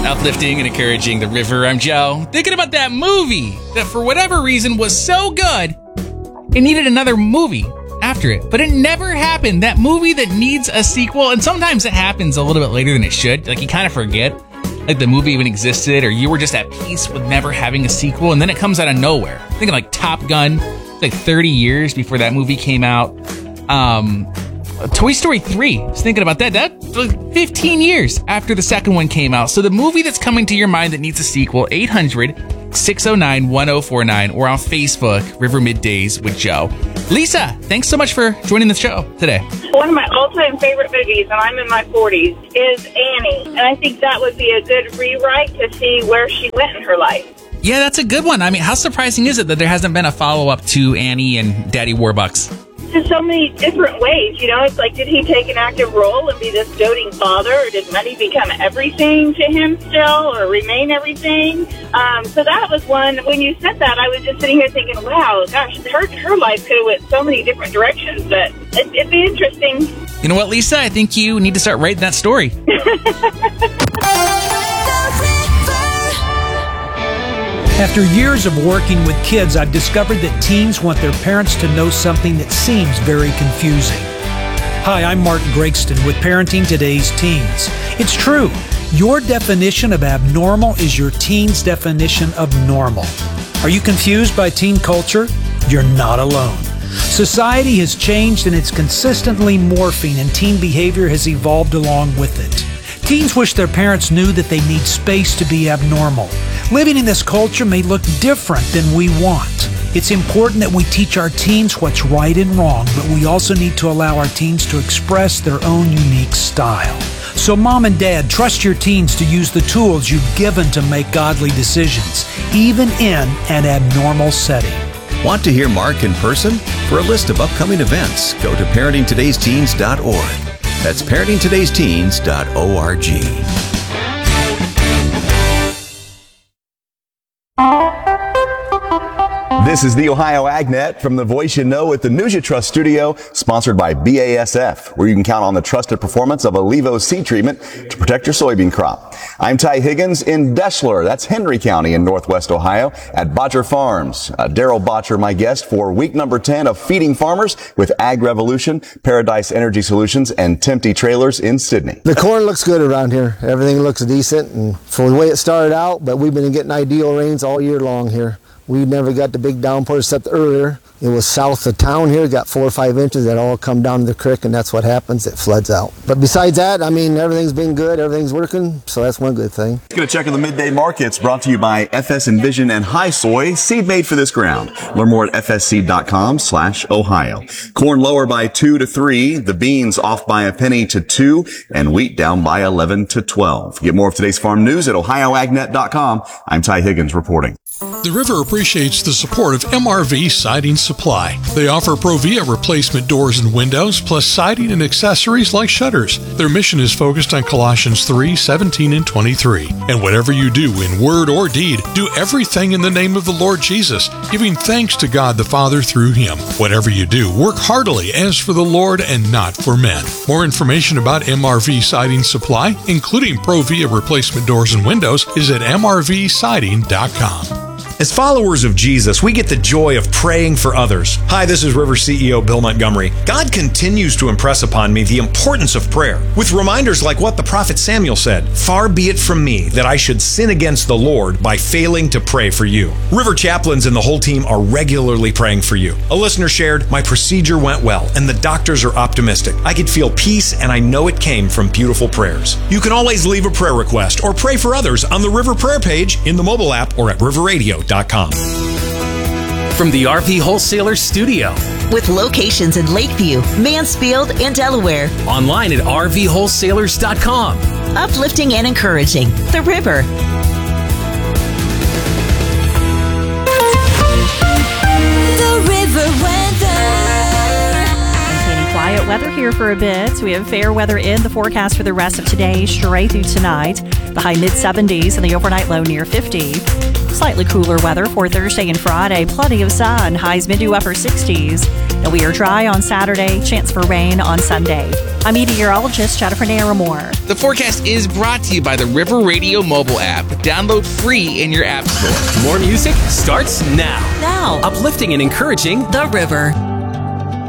Uplifting and encouraging The River. I'm Joe. Thinking about that movie that for whatever reason was so good, it needed another movie after it, but it never happened. That movie that needs a sequel, and sometimes it happens a little bit later than it should. Like you kind of forget like the movie even existed, or you were just at peace with never having a sequel, and then it comes out of nowhere. Thinking like Top Gun, like 30 years before that movie came out. Toy Story 3, I was thinking about that. That's like 15 years after the second one came out. So the movie that's coming to your mind that needs a sequel, 800-609-1049, or on Facebook, River Middays with Joe. Lisa, thanks so much for joining the show today. One of my all-time favorite movies, and I'm in my 40s, is Annie. And I think that would be a good rewrite to see where she went in her life. Yeah, that's a good one. I mean, how surprising is it that there hasn't been a follow-up to Annie and Daddy Warbucks? In so many different ways, you know, it's like, did he take an active role and be this doting father, or did money become everything to him still, or remain everything? So that was one. When you said that, I was just sitting here thinking, wow, gosh, her life could have went so many different directions, but it'd be interesting. You know what, Lisa? I think you need to start writing that story. After years of working with kids, I've discovered that teens want their parents to know something that seems very confusing. Hi, I'm Martin Gregston with Parenting Today's Teens. It's true. Your definition of abnormal is your teen's definition of normal. Are you confused by teen culture? You're not alone. Society has changed and it's consistently morphing, and teen behavior has evolved along with it. Teens wish their parents knew that they need space to be abnormal. Living in this culture may look different than we want. It's important that we teach our teens what's right and wrong, but we also need to allow our teens to express their own unique style. So mom and dad, trust your teens to use the tools you've given to make godly decisions, even in an abnormal setting. Want to hear Mark in person? For a list of upcoming events, go to parentingtodaysteens.org. That's parentingtodaysteens.org. This is the Ohio AgNet from the voice you know at the NutriTrust studio, sponsored by BASF, where you can count on the trusted performance of Allevo seed treatment to protect your soybean crop. I'm Ty Higgins in Deshler, that's Henry County in Northwest Ohio, at Botcher Farms. Daryl Botcher, my guest for week number 10 of Feeding Farmers with Ag Revolution, Paradise Energy Solutions, and Tempty Trailers in Sydney. The corn looks good around here. Everything looks decent, and for the way it started out, but we've been getting ideal rains all year long here. We never got the big downpours except earlier. It was south of town here, got 4 or 5 inches. That all come down to the creek, and that's what happens. It floods out. But besides that, I mean, everything's been good. Everything's working, so that's one good thing. Going to check on the midday markets brought to you by FS Envision and High Soy, seed made for this ground. Learn more at fsseed.com/Ohio. Corn lower by 2 to 3, the beans off by a penny to 2, and wheat down by 11 to 12. Get more of today's farm news at ohioagnet.com. I'm Ty Higgins reporting. The River appreciates the support of MRV Siding Supply. They offer Provia replacement doors and windows, plus siding and accessories like shutters. Their mission is focused on Colossians 3:17 and 23. And whatever you do in word or deed, do everything in the name of the Lord Jesus, giving thanks to God the Father through Him. Whatever you do, work heartily as for the Lord and not for men. More information about MRV Siding Supply, including Provia replacement doors and windows, is at mrvsiding.com. As followers of Jesus, we get the joy of praying for others. Hi, this is River CEO Bill Montgomery. God continues to impress upon me the importance of prayer, with reminders like what the prophet Samuel said, "Far be it from me that I should sin against the Lord by failing to pray for you." River chaplains and the whole team are regularly praying for you. A listener shared, "My procedure went well, and the doctors are optimistic. I could feel peace, and I know it came from beautiful prayers." You can always leave a prayer request or pray for others on the River Prayer page, in the mobile app, or at riverradio.com. From the RV Wholesaler Studio. With locations in Lakeview, Mansfield, and Delaware. Online at rvwholesalers.com. Uplifting and encouraging. The River. The River weather. Maintaining quiet weather here for a bit. We have fair weather in the forecast for the rest of today, straight through tonight. The high mid-70s and the overnight low near 50. Slightly cooler weather for Thursday and Friday. Plenty of sun. Highs mid to upper 60s. And we are dry on Saturday, chance for rain on Sunday. I'm meteorologist Jennifer Naramore. The forecast is brought to you by the River Radio mobile app. Download free in your app store. More music starts now. Now. Uplifting and encouraging The River.